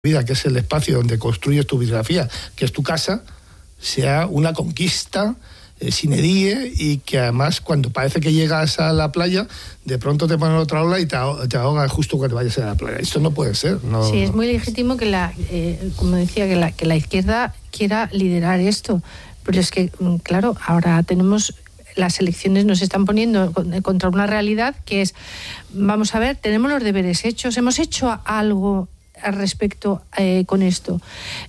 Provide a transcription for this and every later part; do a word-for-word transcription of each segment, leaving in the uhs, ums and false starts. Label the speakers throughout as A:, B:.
A: vida, que es el espacio donde construyes tu biografía, que es tu casa, sea una conquista eh, sine die, y que además cuando parece que llegas a la playa, de pronto te ponen otra ola y te, ahoga, te ahoga justo cuando vayas a la playa. Esto no puede ser. No,
B: sí, es muy legítimo que la, eh, como decía, que la, que la izquierda quiera liderar esto, pero es que, claro, ahora tenemos... Las elecciones nos están poniendo contra una realidad que es, vamos a ver, tenemos los deberes hechos, hemos hecho algo al respecto eh, con esto.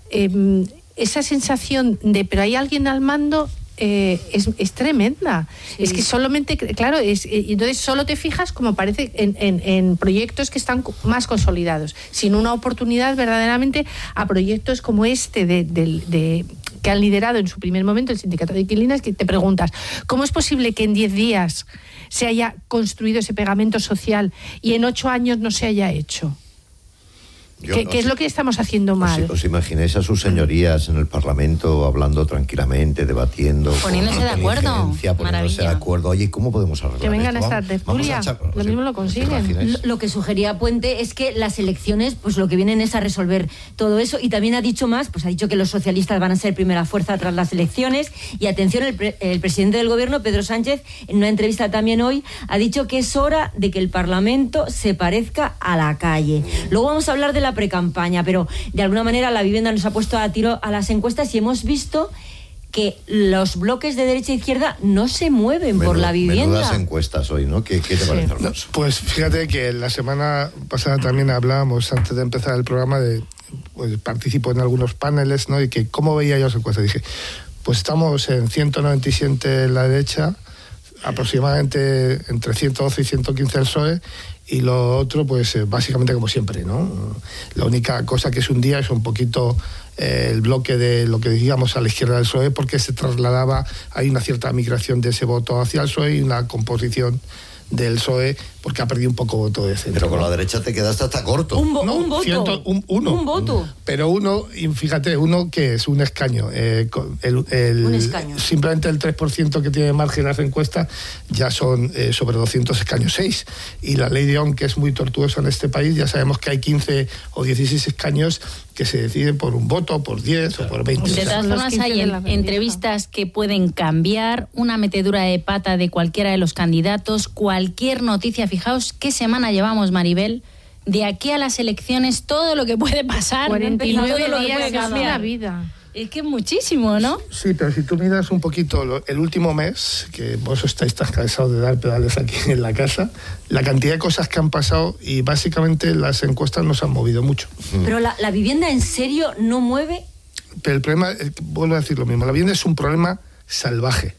B: Eh, esa sensación de, pero hay alguien al mando, eh, es, es tremenda. Sí. Es que solamente, claro, es, entonces solo te fijas, como parece, en, en, en proyectos que están más consolidados, sin una oportunidad verdaderamente a proyectos como este de... de, de que han liderado en su primer momento el sindicato de inquilinas, que te preguntas, ¿cómo es posible que en diez días se haya construido ese pegamento social y en ocho años no se haya hecho? ¿Qué, no, ¿Qué es lo que estamos haciendo mal?
C: ¿Os, os imagináis a sus señorías en el Parlamento hablando tranquilamente, debatiendo,
D: poniéndose de acuerdo?
C: Poniéndose de acuerdo. Oye, ¿cómo podemos arreglar
B: que vengan
C: esto?
B: a esta tertulia, lo mismo lo consiguen.
D: Lo, lo que sugería Puente es que las elecciones, pues lo que vienen es a resolver todo eso, y también ha dicho más, pues ha dicho que los socialistas van a ser primera fuerza tras las elecciones, y atención, el, pre, el presidente del gobierno, Pedro Sánchez, en una entrevista también hoy, ha dicho que es hora de que el Parlamento se parezca a la calle. Luego vamos a hablar de la precampaña, pero de alguna manera la vivienda nos ha puesto a tiro a las encuestas y hemos visto que los bloques de derecha e izquierda no se mueven Menudo, por la vivienda.
C: Menudas encuestas hoy, ¿no? ¿Qué, qué te parece, sí. Alonso?
A: Pues fíjate que la semana pasada también hablábamos, antes de empezar el programa, de pues, participo en algunos paneles, ¿no? Y que cómo veía yo las encuestas. Dije, pues estamos en ciento noventa y siete en la derecha, aproximadamente entre ciento doce y ciento quince el P S O E, y lo otro, pues básicamente como siempre, ¿no? La única cosa que es un día es un poquito eh, el bloque de lo que digamos a la izquierda del P S O E, porque se trasladaba, hay una cierta migración de ese voto hacia el P S O E y una composición del P S O E, porque ha perdido un poco voto de centro.
C: Pero con la derecha te quedaste hasta corto.
D: Un, vo-
A: no,
D: un voto.
A: Ciento, un, uno.
D: Un voto.
A: Pero uno, y fíjate, uno que es un escaño. Eh, el, el,
D: un escaño.
A: Simplemente el tres por ciento que tiene margen las encuestas ya son eh, sobre doscientos escaños, seis. Y la ley de Ohm, que es muy tortuosa en este país, ya sabemos que hay quince o dieciséis escaños que se deciden por un voto, por diez o por veinte.
D: De todas formas, hay en, entrevistas que pueden cambiar, una metedura de pata de cualquiera de los candidatos, cualquier noticia. Fijaos qué semana llevamos, Maribel. De aquí a las elecciones, todo lo que puede pasar.
B: cuarenta y nueve días
D: es
B: una vida.
D: Es que es muchísimo, ¿no?
A: Sí, pero si tú miras un poquito lo, el último mes, que vos estáis tan cansados de dar pedales aquí en la casa, la cantidad de cosas que han pasado, y básicamente las encuestas nos han movido mucho.
D: Pero la, la vivienda en serio no mueve.
A: Pero el problema, vuelvo a decir lo mismo, la vivienda es un problema salvaje,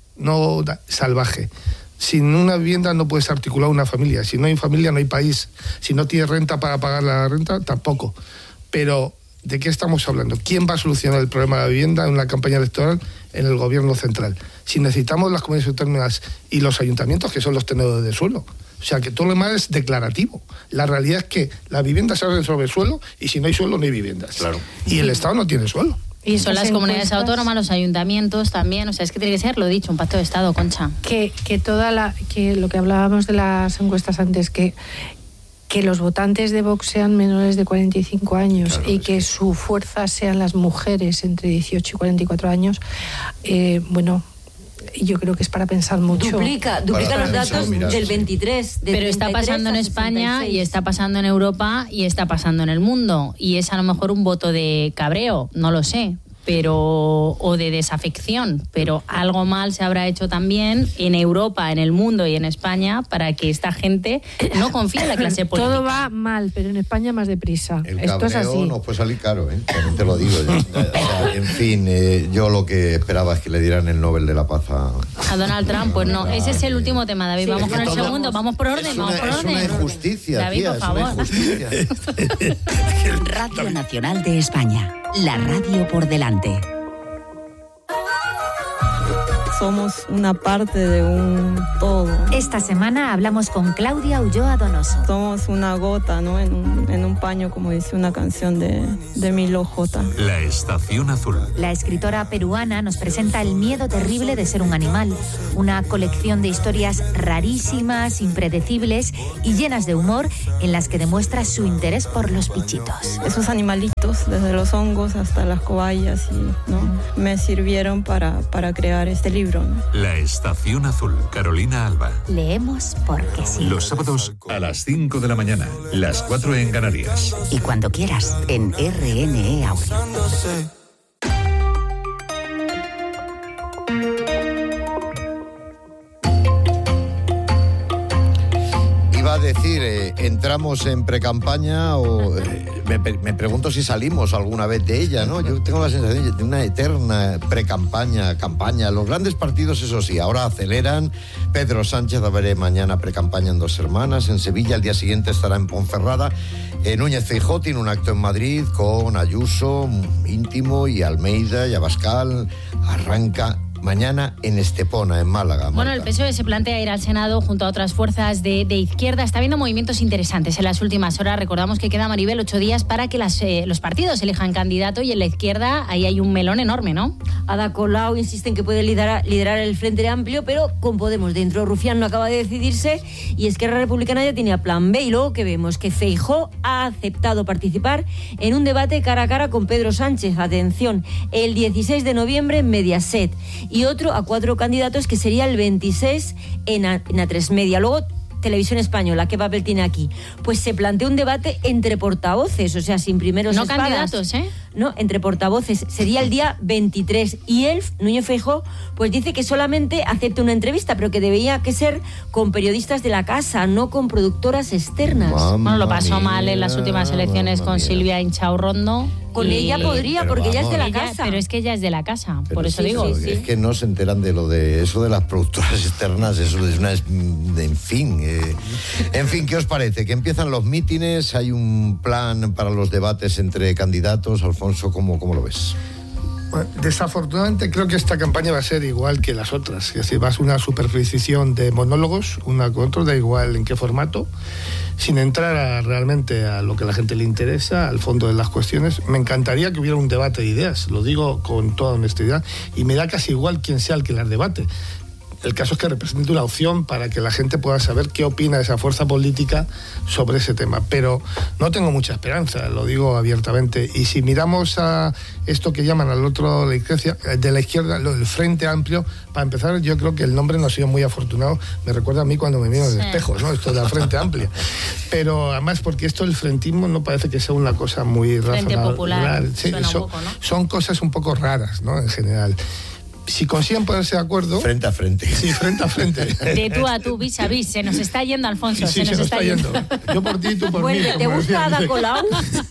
A: no da, salvaje. Sin una vivienda no puedes articular una familia, si no hay familia no hay país, si no tienes renta para pagar la renta, tampoco. Pero ¿de qué estamos hablando? ¿Quién va a solucionar el problema de la vivienda en una campaña electoral? En el gobierno central. Si necesitamos las comunidades autónomas y los ayuntamientos, que son los tenedores de suelo. O sea, que todo lo demás es declarativo. La realidad es que la vivienda se hace sobre el suelo, y si no hay suelo no hay viviendas.
C: Claro.
A: Y el Estado no tiene suelo.
D: Y son las comunidades autónomas, los ayuntamientos también. O sea, es que tiene que ser, lo he dicho, un pacto de Estado, Concha.
B: Que, que toda la, que lo que hablábamos de las encuestas antes, que que los votantes de Vox sean menores de cuarenta y cinco años, claro, y que sí. Su fuerza sean las mujeres entre dieciocho y cuarenta y cuatro años, eh, bueno, yo creo que es para pensar mucho.
D: Duplica, duplica
C: para
D: los datos
C: mirar,
D: del
C: sí.
D: veintitrés. De
E: Pero está pasando en España y está pasando en Europa y está pasando en el mundo. Y es a lo mejor un voto de cabreo, no lo sé, pero o de desafección, pero algo mal se habrá hecho también en Europa, en el mundo y en España para que esta gente no confíe en la clase política.
B: Todo va mal, pero en España más deprisa.
C: El
B: Esto
C: cabreo
B: es así.
C: nos puede salir caro, ¿eh? También te lo digo yo. O sea, en fin, eh, yo lo que esperaba es que le dieran el Nobel de la Paz a...
E: a Donald Trump. Pues no, ese es el último tema, David. Sí, vamos con el todo, segundo, vamos por orden,
C: una,
E: vamos por
C: es
E: orden.
C: Es una injusticia,
E: David,
C: tía,
E: por favor.
C: es una injusticia.
F: Radio Nacional de España, la radio por delante.
G: somos una parte de un todo.
H: Esta semana hablamos con Claudia Ulloa Donoso.
G: Somos una gota, ¿no? En un, en un paño, como dice una canción de, de Milo J.
I: La Estación Azul.
H: La escritora peruana nos presenta El miedo terrible de ser un animal, una colección de historias rarísimas, impredecibles y llenas de humor, en las que demuestra su interés por los bichitos.
G: Esos animalitos, desde los hongos hasta las cobayas, y, ¿no? me sirvieron para, para crear este libro, ¿no?
I: La Estación Azul. Carolina Alba.
H: Leemos porque sí.
I: Los sábados a las cinco de la mañana, las cuatro en Canarias.
F: Y cuando quieras, en R N E Audio.
C: Iba a decir, eh, ¿entramos en precampaña o eh, me, me pregunto si salimos alguna vez de ella, ¿no? Yo tengo la sensación de una eterna precampaña, campaña. Los grandes partidos, eso sí, ahora aceleran. Pedro Sánchez va a ver mañana precampaña en Dos Hermanas, en Sevilla, el día siguiente estará en Ponferrada. Eh, Núñez Feijóo tiene un acto en Madrid con Ayuso, Íntimo y Almeida y Abascal. Arranca mañana en Estepona, en Málaga.
E: Bueno, el P S O E se plantea ir al Senado junto a otras fuerzas de, de izquierda. Está habiendo movimientos interesantes en las últimas horas. Recordamos que queda, Maribel, ocho días para que las, eh, los partidos elijan candidato, y en la izquierda ahí hay un melón enorme, ¿no?
D: Ada Colau insiste en que puede liderar, liderar el Frente Amplio, pero con Podemos dentro. Rufián no acaba de decidirse y Esquerra Republicana ya tenía plan B. Y luego que vemos que Feijóo ha aceptado participar en un debate cara a cara con Pedro Sánchez. Atención, el dieciséis de noviembre en Mediaset. Y otro a cuatro candidatos, que sería el veintiséis en A, en A tres Media. Luego, Televisión Española, ¿qué papel tiene aquí? Pues se plantea un debate entre portavoces, o sea, sin primeros
E: no
D: espadas.
E: candidatos, ¿eh?
D: No, entre portavoces. Sería el día veintitrés. Y él, Núñez Feijóo, pues dice que solamente acepta una entrevista, pero que debería que ser con periodistas de la casa, no con productoras externas.
C: Mamma
E: Bueno, lo pasó
C: mía,
E: mal en las últimas elecciones con
C: mía.
E: Silvia Inchaurrondo.
D: Con
E: y...
D: ella podría,
C: Pero
D: porque ella es de la
E: Ella-
D: casa.
E: pero es que ella es de la casa,
C: Pero
E: por eso
C: sí,
E: digo.
C: sí, sí. Es que no se enteran de lo de eso de las productoras externas, eso es una... En fin, eh, en fin, ¿qué os parece? Que empiezan los mítines, hay un plan para los debates entre candidatos. Alfonso, ¿cómo, cómo lo ves?
A: Bueno, desafortunadamente creo que esta campaña va a ser igual que las otras. Es decir, va a ser una superposición de monólogos, una con otra, da igual en qué formato, sin entrar a, realmente a lo que a la gente le interesa, al fondo de las cuestiones. Me encantaría que hubiera un debate de ideas, lo digo con toda honestidad, y me da casi igual quién sea el que las debate. El caso es que represente una opción para que la gente pueda saber qué opina esa fuerza política sobre ese tema. Pero no tengo mucha esperanza, lo digo abiertamente. Y si miramos a esto que llaman al otro de la izquierda, de la izquierda, el Frente Amplio, para empezar, yo creo que el nombre no ha sido muy afortunado. Me recuerda a mí cuando me miro en el
E: Sí.
A: espejo, ¿no? Esto de la Frente Amplia. Pero además, porque esto del frentismo no parece que sea una cosa muy
E: Frente
A: razonable.
E: Popular,
A: Sí,
E: suena un
A: son,
E: poco, ¿no?
A: son cosas un poco raras, ¿no? En general. Si consiguen ponerse de acuerdo...
C: Frente a frente.
A: Sí, frente a frente.
E: De tú a tú, vis a vis. Se nos está yendo, Alfonso.
A: Sí,
E: se nos está yendo.
A: Yo por ti, tú por
D: Vuelve,
A: mí.
D: ¿te
A: como
D: gusta
A: decía.
D: Ada Colau?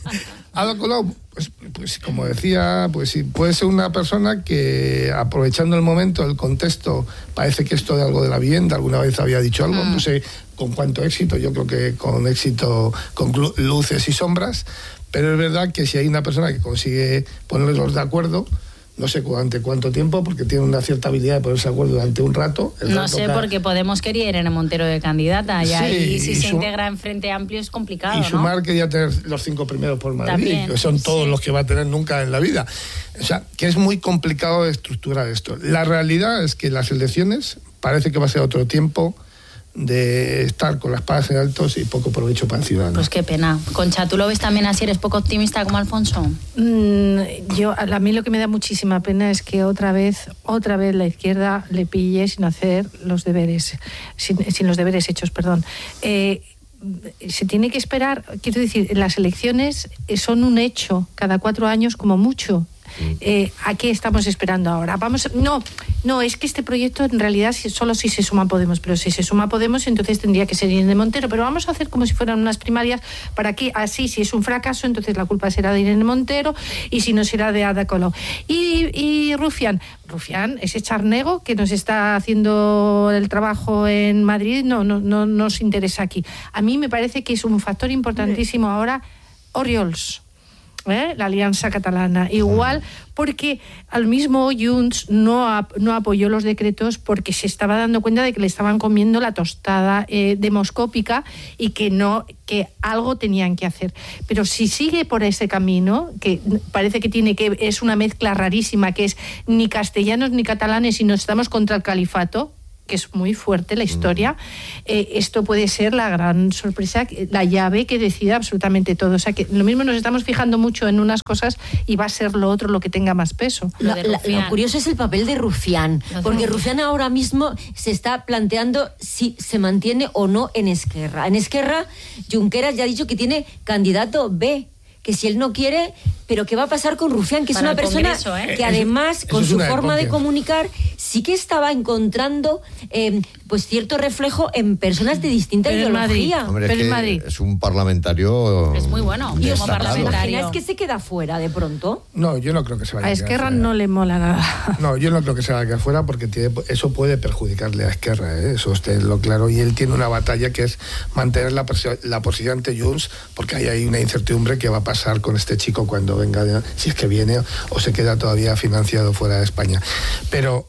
A: Ada Colau, pues, pues como decía, pues sí, puede ser una persona que, aprovechando el momento, el contexto, parece que esto de algo de la vivienda, alguna vez había dicho algo,
E: Mm.
A: no sé con cuánto éxito, yo creo que con éxito, con glu- luces y sombras, pero es verdad que si hay una persona que consigue ponerlos de acuerdo, no sé durante cuánto tiempo, porque tiene una cierta habilidad de ponerse de acuerdo durante un rato. el
E: No
A: rato
E: sé,
A: ca-
E: porque Podemos quería Irene Montero de candidata. Y
A: Sí,
E: ahí, si
A: y
E: se
A: su-
E: integra en Frente Amplio, es complicado,
A: Y sumar
E: ¿no?
A: que ya tener los cinco primeros por Madrid,
E: También,
A: que son todos
E: sí.
A: los que va a tener nunca en la vida. O sea, que es muy complicado de estructurar esto. La realidad es que las elecciones parece que va a ser otro tiempo de estar con las palas en altos y poco provecho para el ciudadano.
E: Pues qué pena. Concha, ¿tú lo ves también así? ¿Eres poco optimista como Alfonso?
B: Mm, yo, a mí lo que me da muchísima pena es que otra vez, otra vez la izquierda le pille sin hacer los deberes, sin, sin los deberes hechos, perdón. Eh, se tiene que esperar, quiero decir, las elecciones son un hecho cada cuatro años como mucho. Eh, ¿A qué estamos esperando ahora? Vamos, no, no, es que este proyecto en realidad si- solo si se suma Podemos, pero si se suma Podemos entonces tendría que ser Irene Montero, pero vamos a hacer como si fueran unas primarias para que así, si es un fracaso, entonces la culpa será de Irene Montero y si no será de Ada Colau. Y, y Rufián, Rufián, ese charnego que nos está haciendo el trabajo en Madrid no, no, no nos interesa aquí. A mí me parece que es un factor importantísimo ahora Oriols. ¿eh? La Alianza Catalana. Igual porque al mismo Junts no, ap- no apoyó los decretos porque se estaba dando cuenta de que le estaban comiendo la tostada eh, demoscópica y que no, que algo tenían que hacer. Pero si sigue por ese camino, que parece que tiene que, es una mezcla rarísima, que es ni castellanos ni catalanes, sino estamos contra el califato, que es muy fuerte la historia, eh, esto puede ser la gran sorpresa, la llave que decida absolutamente todo. O sea, que lo mismo nos estamos fijando mucho en unas cosas y va a ser lo otro lo que tenga más peso.
D: Lo, la, lo curioso es el papel de Rufián, porque Rufián ahora mismo se está planteando si se mantiene o no en Esquerra. En Esquerra, Junqueras ya ha dicho que tiene candidato B, que si él no quiere, pero ¿qué va a pasar con Rufián? Que es
E: Para
D: una
E: el
D: persona
E: Congreso, ¿eh?
D: que además,
A: Eso,
D: con
A: eso es
D: su
A: una
D: forma de
A: época.
D: comunicar, sí que estaba encontrando eh, pues cierto reflejo en personas de distinta
B: Pero en
D: ideología.
B: Madrid.
C: Hombre,
B: Pero
C: es,
B: en
C: que
B: Madrid.
C: es un parlamentario.
E: Es muy bueno,
D: ¿Y os
E: como
C: destacado.
E: parlamentario.
D: imagináis que se queda fuera de pronto?
A: No, yo no creo que se vaya
B: A
A: a quedar
B: Esquerra
A: fuera.
B: no le mola nada.
A: No, yo no creo que se vaya a quedar fuera porque tiene, eso puede perjudicarle a Esquerra, ¿eh? Eso usted lo claro. Y él tiene una batalla que es mantener la, presi- la posición ante Junts, porque ahí hay una incertidumbre que va a pasar con este chico cuando venga, de- si es que viene o se queda todavía financiado fuera de España. Pero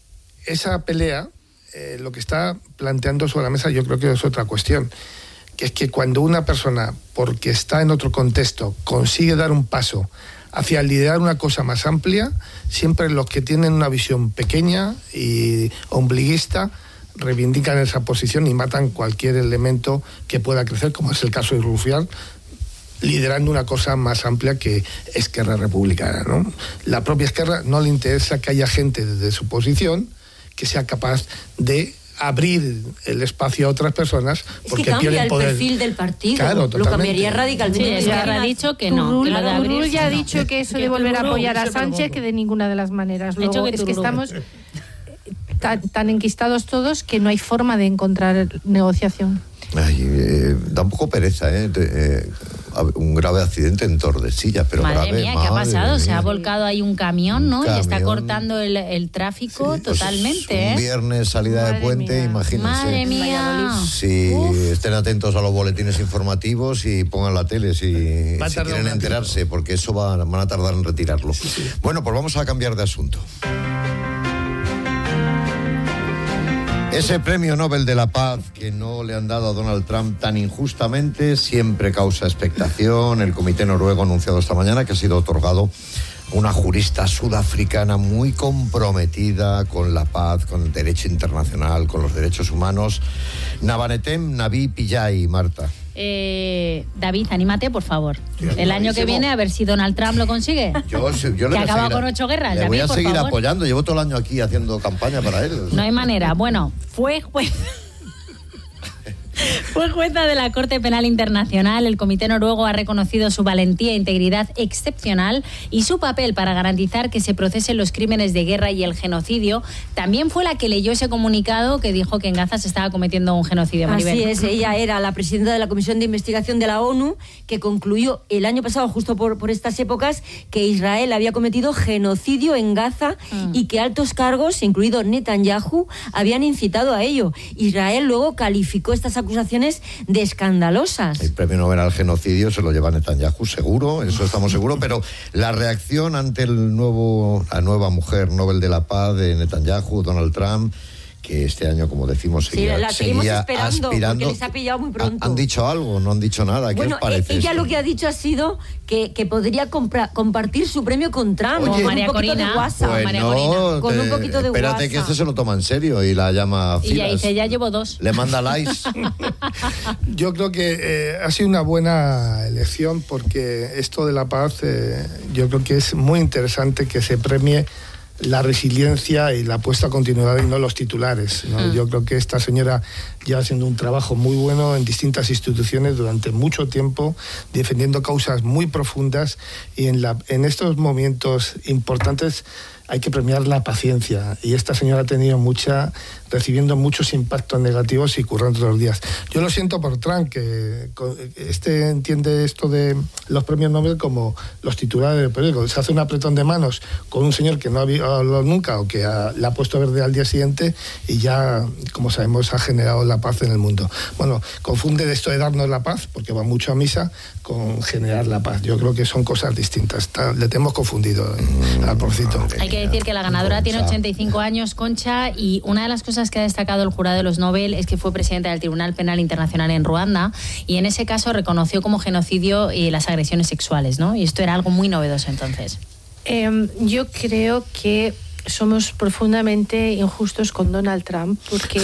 A: esa pelea, eh, lo que está planteando sobre la mesa, yo creo que es otra cuestión, que es que cuando una persona, porque está en otro contexto, consigue dar un paso hacia liderar una cosa más amplia, siempre los que tienen una visión pequeña y ombliguista reivindican esa posición y matan cualquier elemento que pueda crecer, como es el caso de Rufián, liderando una cosa más amplia que Esquerra Republicana, ¿no? La propia Esquerra no le interesa que haya gente desde su posición que sea capaz de abrir el espacio a otras personas
D: Es
C: porque
D: que cambia
C: pierden
D: el
C: poder.
D: perfil del partido.
C: Claro,
D: lo
C: totalmente.
D: cambiaría
E: Sí,
D: radicalmente.
E: Esquerra ha dicho que no,
B: Turul,
E: que lo de abrir,
B: Turul ya ha
E: no.
B: dicho que eso
E: Que
B: de volver a
E: Turul,
B: apoyar a
A: ese
B: Sánchez,
A: pregunto.
B: que de ninguna de las maneras.
E: Ha dicho
B: Luego,
E: que
B: es que
E: Turul.
B: estamos tan, tan enquistados todos que no hay forma de encontrar negociación.
C: Ay, eh, da un poco pereza, ¿eh? De, eh, un grave accidente en Tordesillas, pero
E: Madre
C: grave,
E: mía, ¿qué ha
C: madre
E: pasado? Se ha
C: mía.
E: volcado ahí un camión, ¿no?
C: Un
E: Y está
C: camión.
E: cortando el, el tráfico
C: Sí, pues
E: totalmente,
C: un
E: ¿eh?
C: viernes salida
B: Madre
C: de puente,
B: mía.
C: imagínense.
E: Madre mía.
C: Si
E: Uf.
C: estén atentos a los boletines informativos y pongan la tele si,
A: Va a
C: si
A: tardar
C: quieren
A: un ratito.
C: enterarse, porque eso va, van a tardar en retirarlo. Bueno, pues vamos a cambiar de asunto. Ese premio Nobel de la Paz que no le han dado a Donald Trump tan injustamente siempre causa expectación. El Comité Noruego ha anunciado esta mañana que ha sido otorgado a una jurista sudafricana muy comprometida con la paz, con el derecho internacional, con los derechos humanos. Nabanetem Nabi Pillay, Marta.
E: Eh, David, anímate, por favor.
C: Yo
E: El año que
C: buenísimo.
E: viene, a ver si Donald Trump lo consigue.
C: Yo, yo le
E: Que
C: voy a
E: acaba
C: seguir-
E: con ocho guerras,
C: Le
E: David,
C: voy a
E: por
C: seguir
E: favor.
C: apoyando. Llevo todo el año aquí haciendo campaña para él.
E: No hay manera. Bueno, fue juez. Fue jueza de la Corte Penal Internacional. El Comité Noruego ha reconocido su valentía e integridad excepcional y su papel para garantizar que se procesen los crímenes de guerra y el genocidio. También fue la que leyó ese comunicado que dijo que en Gaza se estaba cometiendo un genocidio. Maribel.
D: Así es, ella era la presidenta de la Comisión de Investigación de la ONU, que concluyó el año pasado, justo por, por estas épocas, que Israel había cometido genocidio en Gaza
E: Mm.
D: y que altos cargos, incluido Netanyahu, habían incitado a ello. Israel luego calificó estas acusaciones de escandalosas.
C: El premio Nobel al genocidio se lo lleva Netanyahu, seguro, eso estamos seguros, pero la reacción ante el nuevo, la nueva mujer Nobel de la Paz de Netanyahu, Donald Trump, que este año, como decimos,
D: Sí,
C: seguía,
D: la seguimos
C: seguía
D: esperando,
C: aspirando.
D: porque les ha pillado muy pronto.
C: ¿Ha- ¿Han dicho algo? ¿No han dicho nada? ¿Qué
D: Bueno,
C: os parece
D: e- ella
C: esto?
D: lo que ha dicho ha sido que, que podría compra- compartir su premio con Trump,
C: Oye,
D: con
E: María
D: un poquito
E: Corina.
D: de WhatsApp.
C: Pues
E: María
C: no,
E: Corina.
D: Con un
C: te-
D: poquito de
C: espérate
D: WhatsApp.
C: que este se lo toma en serio y la llama a
E: Y ya
C: filas.
E: dice, ya llevo dos.
C: Le manda likes.
A: Yo creo que eh, ha sido una buena elección porque esto de la paz, eh, yo creo que es muy interesante que se premie la resiliencia y la apuesta a continuidad y no los titulares, ¿no?
E: Mm.
A: Yo creo que esta señora lleva haciendo un trabajo muy bueno en distintas instituciones durante mucho tiempo, defendiendo causas muy profundas y en, la, en estos momentos importantes hay que premiar la paciencia y esta señora ha tenido mucha, recibiendo muchos impactos negativos y currando todos los días. Yo lo siento por Trump, que co- este entiende esto de los premios Nobel como los titulares del periódico. Se hace un apretón de manos con un señor que no había hablado nunca o que ha- le ha puesto verde al día siguiente y ya, como sabemos, ha generado la la paz en el mundo. Bueno, confunde esto de darnos la paz, porque va mucho a misa, con generar la paz. Yo creo que son cosas distintas. Está, le tenemos confundido eh, al porcito.
E: Hay que decir que la ganadora tiene ochenta y cinco años, Concha, y una de las cosas que ha destacado el jurado de los Nobel es que fue presidenta del Tribunal Penal Internacional en Ruanda, y en ese caso reconoció como genocidio eh, las agresiones sexuales, ¿no? Y esto era algo muy novedoso entonces.
B: Eh, yo creo que somos profundamente injustos con Donald Trump porque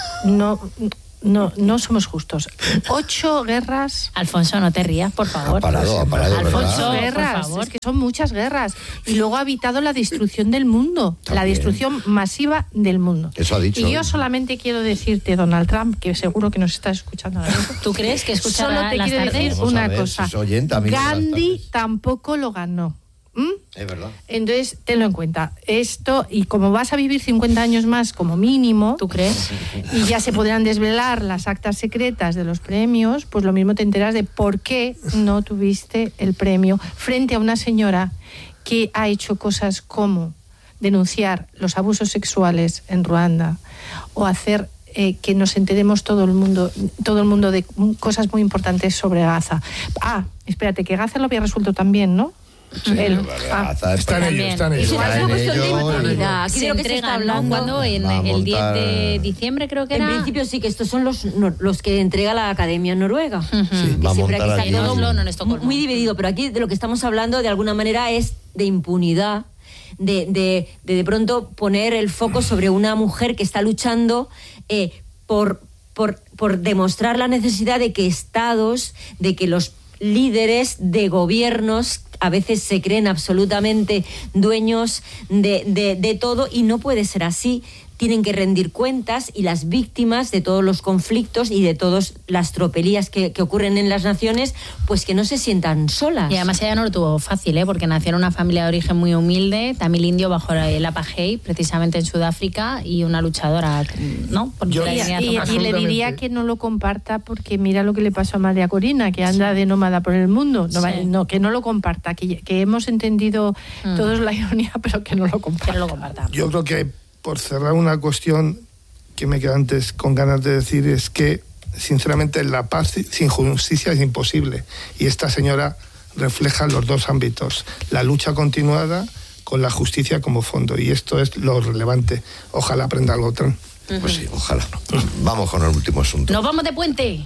B: no, no, no somos justos. Ocho guerras...
E: Alfonso, no te rías, por favor.
C: Ha parado, ha parado,
B: Alfonso,
C: ¿verdad?
B: guerras,
E: por favor.
B: es que son muchas guerras. Y luego ha evitado la destrucción del mundo,
C: También.
B: la destrucción masiva del mundo.
C: Eso ha dicho.
B: Y yo solamente quiero decirte, Donald Trump, que seguro que nos estás escuchando ahora mismo.
E: ¿Tú crees que escuchar
B: Solo te
E: las
B: quiero
E: tardes?
B: decir
C: Vamos a
B: una
C: ver,
B: cosa.
C: si es oyente, amigo de las
B: Gandhi
C: tardes.
B: tampoco lo ganó. ¿Mm?
C: Es verdad.
B: Entonces, tenlo en cuenta. Esto, y como vas a vivir cincuenta años más como mínimo,
E: ¿Tú crees?
B: y ya se podrán desvelar las actas secretas de los premios, pues lo mismo te enteras de por qué no tuviste el premio frente a una señora que ha hecho cosas como denunciar los abusos sexuales en Ruanda o hacer eh, que nos enteremos todo el mundo todo el mundo de cosas muy importantes sobre Gaza. Ah, espérate, que Gaza lo había resuelto también, ¿no?
C: Sí,
B: El-
C: ah,
A: Están ellos,
E: También.
A: están
D: Eso
A: ellos.
D: es una cuestión de
C: ello,
D: impunidad. Aquí
E: Se
D: de lo que se está
E: entregan, ¿no?
D: hablando...
E: Cuando en
C: Va a
E: el diez
C: montar-
E: de diciembre creo que
D: En
E: era.
D: principio sí, que estos son los, no, los que entrega la Academia Noruega.
E: Ujú.
C: Sí,
D: Que
C: va a
D: siempre
C: montar
D: aquí
C: aquí.
D: está
E: En
D: todo
E: Oslo, no en Estocolmo.
D: muy dividido, pero aquí de lo que estamos hablando de alguna manera es de impunidad, de de, de, de pronto poner el foco sobre una mujer que está luchando eh, por, por, por demostrar la necesidad de que estados, de que los líderes de gobiernos a veces se creen absolutamente dueños de, de, de todo, y no puede ser así. Tienen que rendir cuentas, y las víctimas de todos los conflictos y de todas las tropelías que, que ocurren en las naciones, pues que no se sientan solas.
E: Y además ella no lo tuvo fácil, ¿eh? Porque nació en una familia de origen muy humilde, tamil indio bajo el apartheid, precisamente en Sudáfrica, y una luchadora, ¿no? Por
A: Yo-
E: la
B: Y,
E: dignidad
B: y-
E: humana.
B: y le
A: Absolutamente.
B: diría que no lo comparta, porque mira lo que le pasó a María Corina, que anda de nómada por el mundo. No, va-
E: Sí.
B: no, que no lo comparta, que, que hemos entendido
E: Mm.
B: todos la ironía, pero que no lo comparta.
E: Que no lo comparta.
A: Yo creo que, por cerrar una cuestión que me quedó antes con ganas de decir, es que, sinceramente, la paz sin justicia es imposible. Y esta señora refleja los dos ámbitos, la lucha continuada con la justicia como fondo. Y esto es lo relevante. Ojalá aprenda algo, Trump.
C: Pues sí, ojalá. Vamos con el último asunto.
E: ¡Nos vamos de puente!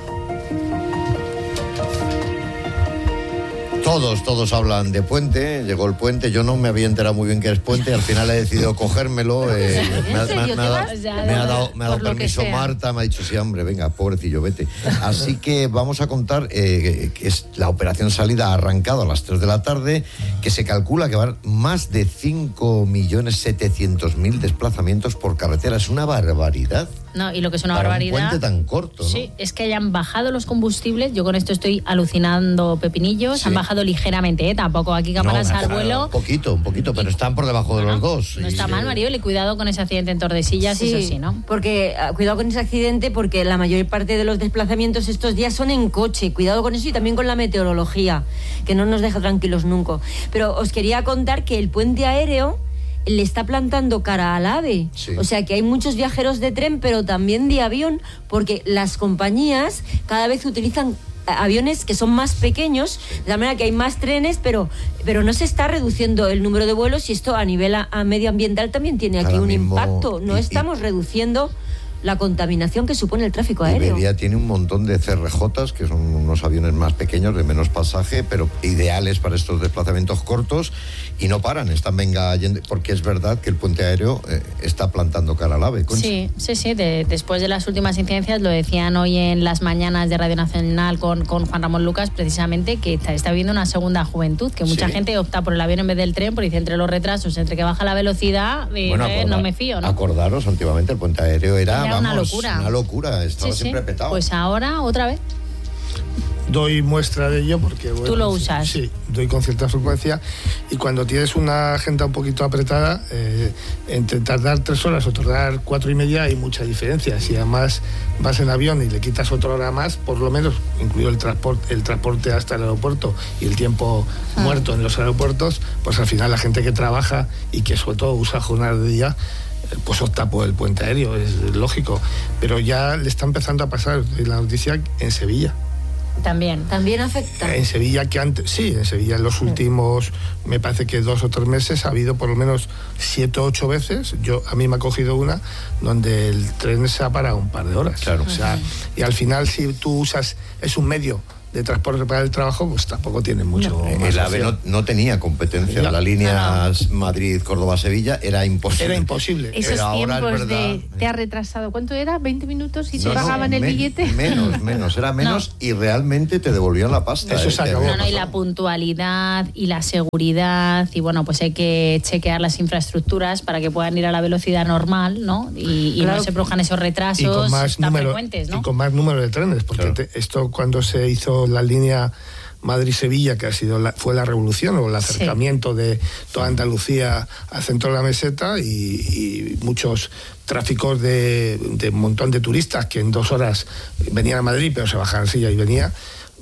C: Todos, todos hablan de puente. Llegó el puente. Yo no me había enterado muy bien qué es puente. Al final he decidido cogérmelo. eh, me, ha- me ha-
D: serio
C: me ha dado-
D: te
E: vas?
C: me ha dado, me ha dado
B: Por lo que
C: permiso
B: sea.
C: Marta. Me ha dicho, sí, hombre, venga, pobrecillo, vete. Así que vamos a contar eh, que es la operación salida ha arrancado a las tres de la tarde, que se calcula que va a haber más de cinco millones setecientos mil desplazamientos por carretera. Es una barbaridad.
E: No, y lo que es una
C: Para
E: barbaridad...
C: un puente tan corto, ¿no?
E: Sí, es que hayan bajado los combustibles. Yo con esto estoy alucinando pepinillos.
C: Sí.
E: Han bajado ligeramente, ¿eh? Tampoco aquí campanas
C: No,
E: al
C: claro,
E: vuelo.
C: Un poquito, un poquito, pero están por debajo de
E: Bueno,
C: los dos.
E: No
C: Y,
E: está mal,
C: eh,
E: Maribel, y cuidado con ese accidente en Tordesillas, eso sí, ¿no?
D: Porque ah, cuidado con ese accidente, porque la mayor parte de los desplazamientos estos días son en coche. Cuidado con eso, y también con la meteorología, que no nos deja tranquilos nunca. Pero os quería contar que el puente aéreo le está plantando cara al AVE.
C: Sí.
D: O sea que hay muchos viajeros de tren, pero también de avión, porque las compañías cada vez utilizan aviones que son más pequeños, de la manera que hay más trenes, pero, pero no se está reduciendo el número de vuelos, y esto a nivel a, a medioambiental también tiene aquí
C: Ahora
D: un
C: mismo,
D: impacto. No
C: y- y-
D: estamos reduciendo la contaminación que supone el tráfico aéreo.
C: Iberia tiene un montón de C R Js, que son unos aviones más pequeños, de menos pasaje, pero ideales para estos desplazamientos cortos, y no paran, están venga yendo, porque es verdad que el puente aéreo eh, está plantando cara al AVE. Concha.
E: Sí, sí, sí. de- después de las últimas incidencias, lo decían hoy en las mañanas de Radio Nacional con, con Juan Ramón Lucas, precisamente, que está, está viendo una segunda juventud, que mucha
C: Sí.
E: gente opta por el avión en vez del tren, porque dice, entre los retrasos, entre que baja la velocidad, y,
C: Bueno,
E: eh,
C: acordar-
E: no me fío, ¿no?
C: Acordaros, antiguamente el puente aéreo era,
E: Era una
C: vamos,
E: locura.
C: una locura, estaba
E: Sí, sí.
C: siempre petado.
E: Pues ahora, otra vez.
A: Doy muestra de ello porque...
E: Tú lo usas.
A: Sí, doy con cierta frecuencia, y cuando tienes una agenda un poquito apretada, eh, entre tardar tres horas o tardar cuatro y media hay mucha diferencia. Si además vas en avión y le quitas otra hora más, por lo menos, incluido el transporte, el transporte hasta el aeropuerto y el tiempo muerto en los aeropuertos, pues al final la gente que trabaja y que sobre todo usa jornadas de día, pues opta por el puente aéreo, es lógico. Pero ya le está empezando a pasar la noticia en Sevilla.
E: También.
D: También afecta.
A: En Sevilla, que antes, sí, en Sevilla en los últimos, me parece que dos o tres meses ha habido por lo menos siete o ocho veces, yo a mí me ha cogido una, donde el tren se ha parado un par de horas.
C: Claro.
A: O sea, y al final si tú usas, es un medio de transporte para el trabajo, pues tampoco tiene mucho
C: No.
A: más.
C: El AVE no, no tenía competencia.
A: No.
C: La línea
E: No, no.
C: Madrid-Córdoba-Sevilla era imposible.
A: Era imposible.
B: Esos
C: Pero ahora es
B: tiempos
C: verdad.
B: de te ha retrasado, ¿cuánto era? ¿veinte minutos y
C: No,
B: se
C: no,
B: pagaban el
C: me-
B: billete?
C: Menos, menos, era menos y realmente te devolvían la pasta.
A: Eso
C: ¿eh?
A: se
C: Que
A: acabó.
C: había
E: No, no, y la
C: pasado.
E: puntualidad y la seguridad, y bueno, pues hay que chequear las infraestructuras para que puedan ir a la velocidad normal, ¿no? Y, y
B: Claro.
E: no se produzcan esos
A: Y
E: retrasos
A: con más
E: tan
A: número,
E: frecuentes, ¿no?
A: y con más número de trenes, porque
C: Claro.
A: te- esto cuando se hizo la línea Madrid-Sevilla, que ha sido la, fue la revolución o el acercamiento de toda Andalucía al centro de la meseta, y, y muchos tráficos de, de un montón de turistas que en dos horas venían a Madrid, pero se bajaban en silla y venía.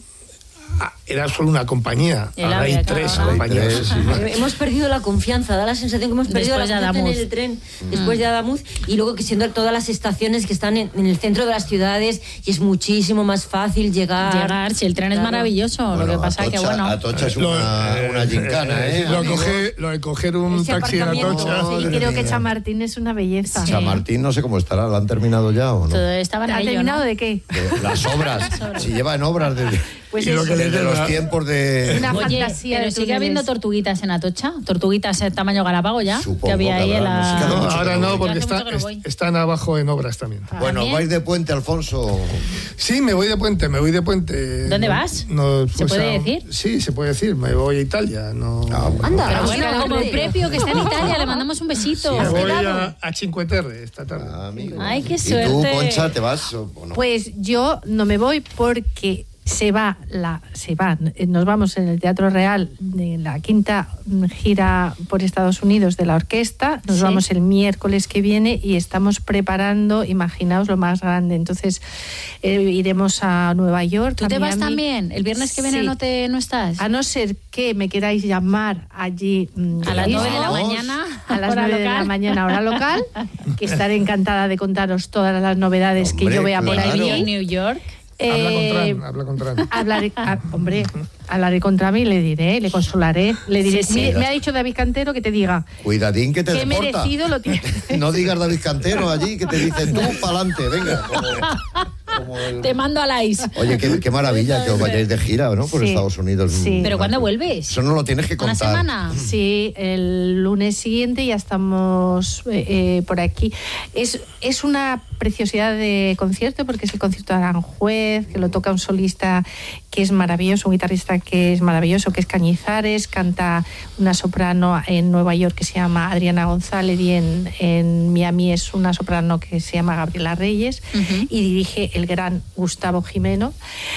A: Ah, era solo una compañía,
E: El
A: ahora
E: AVE,
A: hay
E: claro,
A: tres
E: ahora hay
A: compañías.
C: tres, sí.
D: Eh, Hemos perdido la confianza, da la sensación que hemos perdido
E: Después de
D: la confianza en
E: Adamuz.
D: el tren, después de Adamuz, y luego que siendo todas las estaciones que están en, en el centro de las ciudades, y es muchísimo más fácil llegar.
E: Llegar, si el tren es
D: Claro.
E: maravilloso, lo
C: Bueno,
E: que pasa es que
C: Atocha-
E: bueno.
C: Atocha es
A: Lo-
C: una, una gincana, ¿eh?
A: Lo,
C: amigos?
A: coge- lo de coger un
D: Ese
A: taxi en
D: aparcamiento,
A: Atocha.
D: sí,
B: Y creo que
C: mía.
B: Chamartín es una belleza.
E: Sí.
C: Chamartín no sé cómo estará, ¿la han terminado ya o no?
E: Todo estaba en
B: ¿Ha
E: ello,
B: terminado
E: ¿no?
B: de qué?
C: De las obras, si lleva en obras desde,
B: Pues
A: Y lo
B: eso.
A: que le
C: desde
A: queda-
C: los tiempos de...
B: Una
E: Oye,
B: fantasía
E: pero
B: de
E: sigue
B: túneles.
E: habiendo tortuguitas en Atocha, tortuguitas de tamaño Galápago ya,
C: Supongo
E: que había
C: que
E: ahí en
C: habrá, no sé,
E: la...
C: cada
A: No,
C: mucho
A: ahora
C: que no
A: no,
C: voy.
A: porque
E: Hace
A: está-
E: mucho que no
A: es-
E: voy.
A: están abajo en obras también.
C: Bueno,
E: ¿También?
C: vais de puente, Alfonso.
A: Sí, me voy de puente, me voy de puente.
E: ¿Dónde
A: No-
E: vas?
A: no,
E: ¿Se
A: pues,
E: puede
A: a-
E: decir?
A: Sí, se puede decir, me voy a Italia. No,
C: Ah, bueno.
D: Anda,
E: Pero
D: pues
E: bueno,
D: nada,
E: como el
D: hombre.
E: Prepio que está en Italia, le mandamos un besito.
C: Sí,
A: me voy
D: Celado.
A: a, a Cinque Terre esta tarde.
C: Ah, amigo.
E: Ay, qué
C: ¿Y tú,
E: suerte.
C: Concha, te vas o o no?
B: Pues yo no me voy porque se va la se va nos vamos en el Teatro Real de la quinta gira por Estados Unidos de la orquesta, nos
E: Sí.
B: vamos el miércoles que viene y estamos preparando, imaginaos lo más grande, entonces eh, iremos a Nueva York.
E: ¿Tú
B: a
E: te vas
B: Miami.
E: también? ¿El viernes que viene
B: Sí.
E: no te no estás?
B: A no ser que me queráis llamar allí mm,
E: A las
B: mismo,
E: nueve de la
C: Vamos.
E: mañana,
B: a las
E: hora
B: nueve de la
E: local.
B: mañana hora local, que estaré encantada de contaros todas las novedades que
C: Hombre,
B: yo vea por
C: claro.
B: ahí.
E: En New York.
A: Habla con
B: Eh,
A: Tran, habla con Tran.
B: Hablaré, ah, hombre, hablaré contra mí, le diré, le consolaré, le diré.
E: Sí, sí.
B: "Mire, me ha dicho David Cantero que te diga
C: Cuidadín que te
B: que
C: deporta.
B: merecido lo tiene.
C: No digas David Cantero allí que te dicen tú pa'lante, venga. Como, como el-
E: Te mando a la is.
C: Oye, qué, qué maravilla que os vayáis de gira, ¿no? Por
B: Sí,
C: Estados Unidos.
B: sí.
E: ¿Pero cuándo vuelves?
C: Eso no lo tienes que
E: ¿Una
C: contar.
E: semana?
B: Sí, el lunes siguiente ya estamos eh, eh, por aquí. Es, es una preciosidad de concierto porque es el concierto de Aranjuez, que lo toca un solista que es maravilloso, un guitarrista que es maravilloso, que es Cañizares, canta una soprano en Nueva York que se llama Adriana González y en, en Miami es una soprano que se llama Gabriela Reyes
E: Ujú.
B: y dirige el gran Gustavo Jimeno.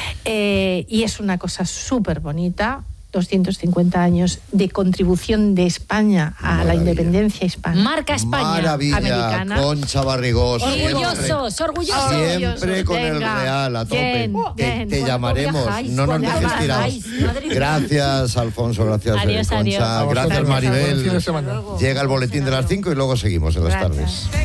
B: Eh, y es una cosa súper bonita. doscientos cincuenta años de contribución de España a
C: Maravilla.
B: la independencia hispana.
E: Marca España.
C: Maravilla,
B: americana.
C: Concha Barrigós.
E: Orgullosos, orgullosos.
C: Siempre con el
B: Venga,
C: Real a tope.
B: bien,
C: te
B: bien.
C: te
B: ¿Cuándo
C: llamaremos.
D: viajáis?
C: No nos
D: ¿Cuándo
C: dejes tirados.
D: viajáis? Madre mía.
C: Gracias, Alfonso. Gracias,
E: Adiós,
C: eh,
E: adiós.
C: Concha.
A: A vosotros,
C: Gracias,
A: buen fin de
C: Maribel.
A: semana.
C: Llega el boletín de las cinco y luego seguimos en las
B: Gracias.
C: tardes.